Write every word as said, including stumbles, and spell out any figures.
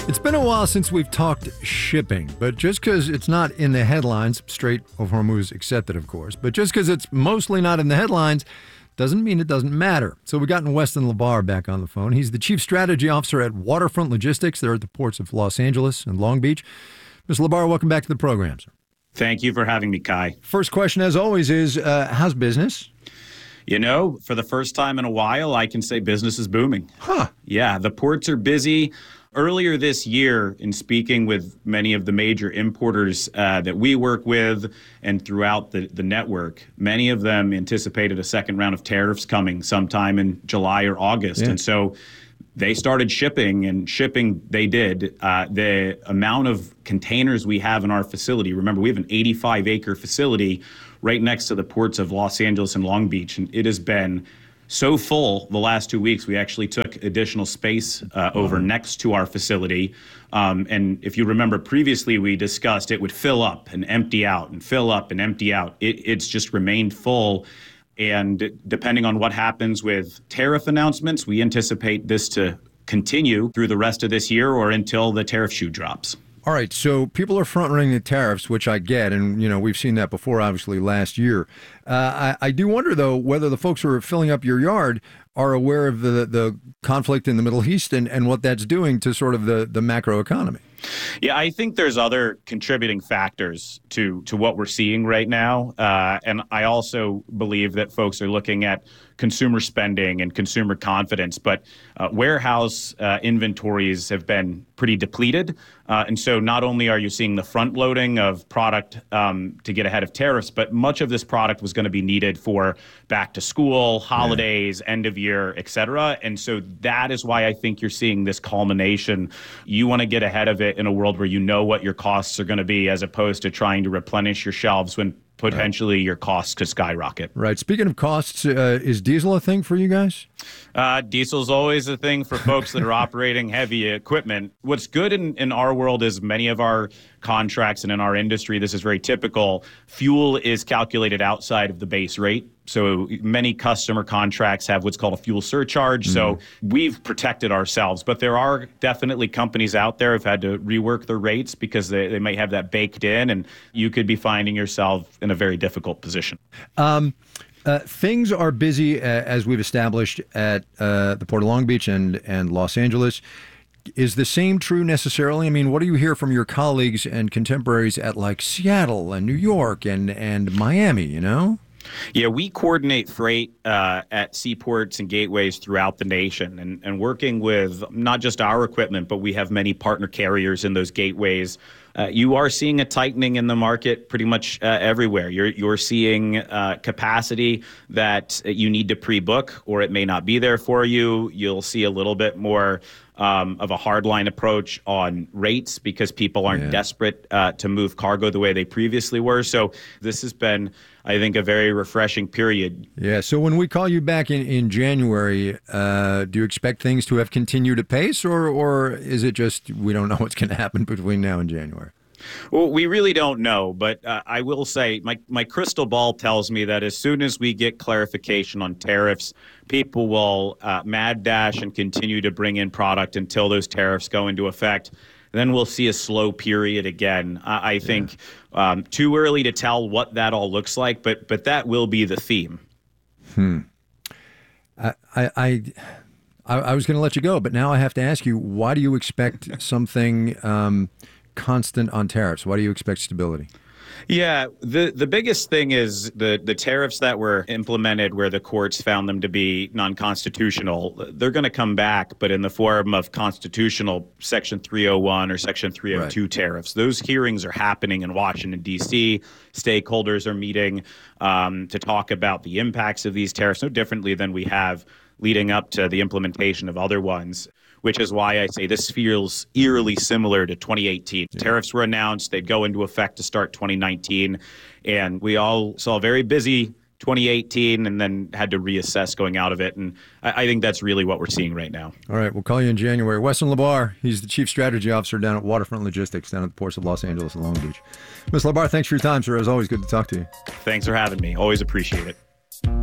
It's been a while since we've talked shipping, but just because it's not in the headlines, Strait of Hormuz accepted, of course, but just because it's mostly not in the headlines doesn't mean it doesn't matter. So we've gotten Weston LaBar back on the phone. He's the Chief Strategy Officer at Waterfront Logistics. They're at the ports of Los Angeles and Long Beach. Mister LaBar, welcome back to the program, sir. Thank you for having me, Kai. First question, as always, is uh, how's business? You know, for the first time in a while, I can say business is booming. Huh. Yeah, the ports are busy. Earlier this year, in speaking with many of the major importers uh, that we work with and throughout the, the network, many of them anticipated a second round of tariffs coming sometime in July or August. Yeah. And so they started shipping, and shipping they did. Uh, the amount of containers we have in our facility, remember, we have an eighty-five acre facility right next to the ports of Los Angeles and Long Beach, and it has been so full the last two weeks, we actually took additional space uh, over mm-hmm. next to our facility. Um, and if you remember previously, we discussed it would fill up and empty out and fill up and empty out. It, it's just remained full. And depending on what happens with tariff announcements, we anticipate this to continue through the rest of this year or until the tariff shoe drops. All right, so people are front-running the tariffs, which I get, and you know we've seen that before, obviously, last year. Uh, I, I do wonder, though, whether the folks who are filling up your yard are aware of the the conflict in the Middle East and, and what that's doing to sort of the, the macro economy. Yeah, I think there's other contributing factors to to what we're seeing right now. Uh, and I also believe that folks are looking at consumer spending and consumer confidence. But uh, warehouse uh, inventories have been pretty depleted. Uh, and so not only are you seeing the front loading of product um, to get ahead of tariffs, but much of this product was going to be needed for back to school, holidays, yeah. end of year, et cetera. And so that is why I think you're seeing this culmination. You want to get ahead of it in a world where you know what your costs are going to be, as opposed to trying to replenish your shelves when potentially your costs could skyrocket. Right. Speaking of costs, uh, is diesel a thing for you guys? Uh, diesel's always a thing for folks that are operating heavy equipment. What's good in, in our world is many of our contracts, and in our industry, this is very typical, fuel is calculated outside of the base rate. So many customer contracts have what's called a fuel surcharge. Mm-hmm. So we've protected ourselves. But there are definitely companies out there who've had to rework their rates because they, they might have that baked in, and you could be finding yourself in a very difficult position. Um, uh, things are busy, uh, as we've established, at uh, the Port of Long Beach and, and Los Angeles. Is the same true necessarily? I mean, what do you hear from your colleagues and contemporaries at like Seattle and New York and, and Miami, you know? Yeah, we coordinate freight uh, at seaports and gateways throughout the nation, and, and working with not just our equipment, but we have many partner carriers in those gateways. Uh, you are seeing a tightening in the market pretty much uh, everywhere. You're you're seeing uh, capacity that you need to pre-book, or it may not be there for you. You'll see a little bit more um, of a hardline approach on rates because people aren't yeah. desperate uh, to move cargo the way they previously were. So this has been, I think, a very refreshing period. Yeah. So when we call you back in, in January, uh, do you expect things to have continued at pace, or, or is it just we don't know what's going to happen between now and January? Well, we really don't know, but uh, I will say my, my crystal ball tells me that as soon as we get clarification on tariffs, people will uh, mad dash and continue to bring in product until those tariffs go into effect. Then we'll see a slow period again. Uh, I think yeah. um, too early to tell what that all looks like, but but that will be the theme. Hmm. I I I, I was going to let you go, but now I have to ask you: why do you expect something um, constant on tariffs? Why do you expect stability? Yeah, the, the biggest thing is the, the tariffs that were implemented where the courts found them to be non-constitutional. They're going to come back, but in the form of constitutional Section three oh one or Section three oh two right. tariffs. Those hearings are happening in Washington, D C Stakeholders are meeting um, to talk about the impacts of these tariffs, no differently than we have leading up to the implementation of other ones, which is why I say this feels eerily similar to twenty eighteen. Yeah. Tariffs were announced. They'd go into effect to start twenty nineteen. And we all saw a very busy twenty eighteen and then had to reassess going out of it. And I, I think that's really what we're seeing right now. All right. We'll call you in January. Weston LaBar, he's the Chief Strategy Officer down at Waterfront Logistics down at the ports of Los Angeles and Long Beach. Mister LaBar, thanks for your time, sir. As always, good to talk to you. Thanks for having me. Always appreciate it.